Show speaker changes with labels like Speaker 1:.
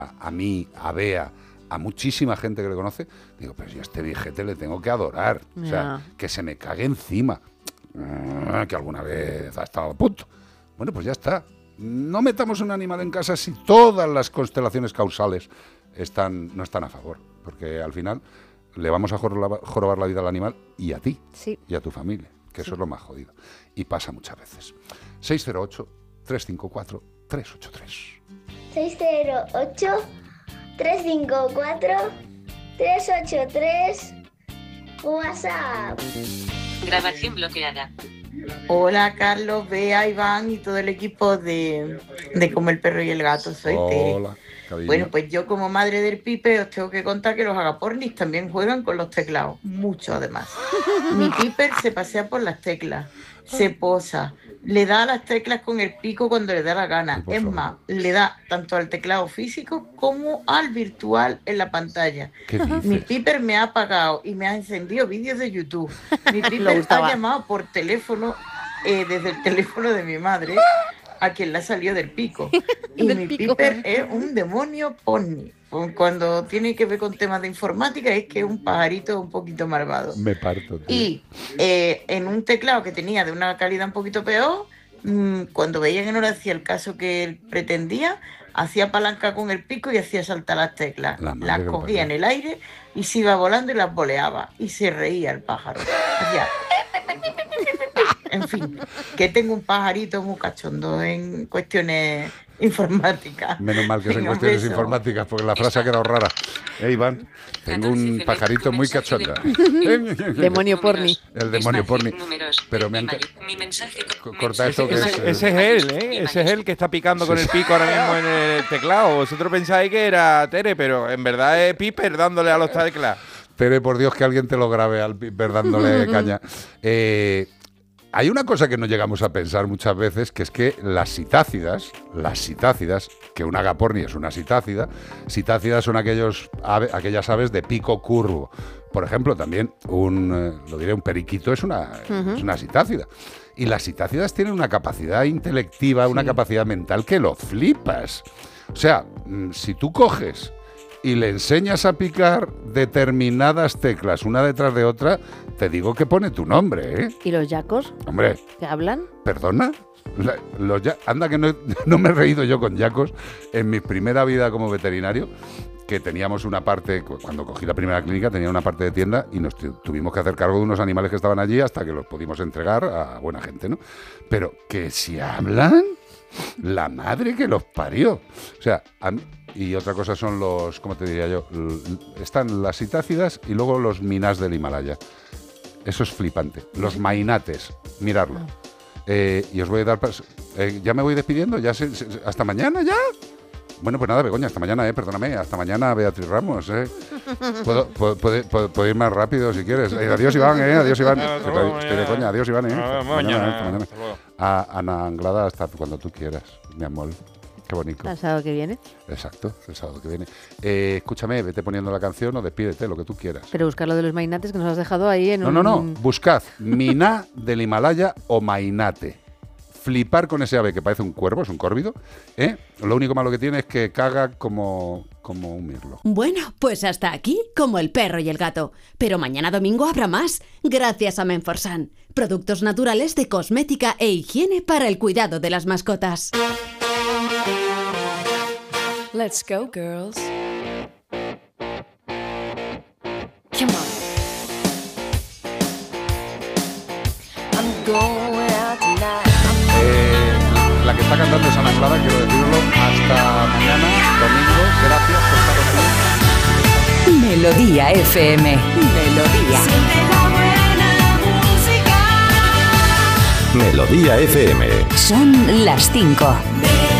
Speaker 1: a mí, a Bea, a muchísima gente que le conoce, digo, pero yo a este viejete le tengo que adorar. O sea, que se me cague encima. Que alguna vez ha estado a punto. Bueno, pues ya está. No metamos un animal en casa si todas las constelaciones causales no están a favor. Porque al final le vamos a jorobar la vida al animal y a ti.
Speaker 2: Sí.
Speaker 1: Y a tu familia. Que eso es lo más jodido. Y pasa muchas veces. 608-354-383.
Speaker 3: 608-354-383. WhatsApp.
Speaker 4: Grabación bloqueada.
Speaker 5: Hola Carlos, Bea, Iván y todo el equipo de Como el Perro y el Gato. Soy Tere.
Speaker 1: Hola, cariño.
Speaker 5: Bueno, pues yo como madre del Piper os tengo que contar que los agapornis también juegan con los teclados. Mucho además. Mi Piper se pasea por las teclas, se posa, le da a las teclas con el pico cuando le da la gana. Es más, le da tanto al teclado físico como al virtual en la pantalla.
Speaker 1: ¿Qué dices?
Speaker 5: Mi Piper me ha apagado y me ha encendido vídeos de YouTube. Mi Piper ha llamado por teléfono, desde el teléfono de mi madre, a quien le ha salido del pico. Y mi Piper es un demonio pony. Cuando tiene que ver con temas de informática es que es un pajarito un poquito malvado.
Speaker 1: Me parto, tío.
Speaker 5: Y en un teclado que tenía de una calidad un poquito peor, cuando veía que no le hacía el caso que él pretendía, hacía palanca con el pico y hacía saltar las teclas. Las cogía en el aire y se iba volando y las boleaba. Y se reía el pájaro. Hacía... En fin, que tengo un pajarito muy cachondo en cuestiones informáticas.
Speaker 1: Menos mal que es en cuestiones informáticas, porque la frase ha quedado rara. Iván, tengo un pajarito muy cachondo.
Speaker 2: Demonio porni.
Speaker 1: El demonio porni. Pero me han... Corta esto que
Speaker 6: ese es él, ¿eh? Ese es él que está picando con el pico ahora mismo en el teclado. Vosotros pensáis que era Tere, pero en verdad es Piper dándole a los teclas.
Speaker 1: Tere, por Dios, que alguien te lo grabe al Piper dándole caña. Hay una cosa que no llegamos a pensar muchas veces, que es que las citácidas, que un agaporni es una citácidas son aquellas aves de pico curvo. Por ejemplo, también un periquito es una citácida. Y las citácidas tienen una capacidad intelectiva, una capacidad mental que lo flipas. O sea, si tú coges y le enseñas a picar determinadas teclas una detrás de otra, te digo que pone tu nombre, ¿eh?
Speaker 2: ¿Y los yacos?
Speaker 1: Hombre.
Speaker 2: ¿Que hablan?
Speaker 1: ¿Perdona? Anda que no me he reído yo con yacos en mi primera vida como veterinario, que teníamos una parte, cuando cogí la primera clínica, tenía una parte de tienda y nos tuvimos que hacer cargo de unos animales que estaban allí hasta que los pudimos entregar a buena gente, ¿no? Pero que si hablan, la madre que los parió. O sea, y otra cosa son los, ¿cómo te diría yo? Están las citácidas y luego los minás del Himalaya. Eso es flipante. Los mainates, miradlo. Y os voy a dar... ¿Ya me voy despidiendo? ¿Hasta mañana ya? Bueno, pues nada, Begoña, hasta mañana, perdóname. Hasta mañana, Beatriz Ramos, Puedo ir más rápido si quieres. Adiós, Iván, adiós, Iván. Estoy de coña, adiós, Iván, Hasta mañana. Ana Anglada, hasta cuando tú quieras, mi amor. Qué bonito.
Speaker 2: ¿El sábado que viene?
Speaker 1: Exacto, el sábado que viene. Escúchame, vete poniendo la canción o despídete, lo que tú quieras.
Speaker 2: Pero buscar lo de los mainates que nos has dejado ahí en
Speaker 1: No, buscad miná del Himalaya o mainate. Flipar con ese ave que parece un cuervo, es un córvido, Lo único malo que tiene es que caga como un mirlo.
Speaker 7: Bueno, pues hasta aquí Como el Perro y el Gato. Pero mañana domingo habrá más, gracias a Menforsan. Productos naturales de cosmética e higiene para el cuidado de las mascotas.
Speaker 8: Let's go, girls. Come on. I'm going out tonight.
Speaker 1: La que está cantando es Ana Anglada, quiero decirlo. Hasta mañana, domingo. Gracias por estar conmigo.
Speaker 9: Melodía FM. Melodía.
Speaker 10: Melodía FM.
Speaker 9: Son las 5.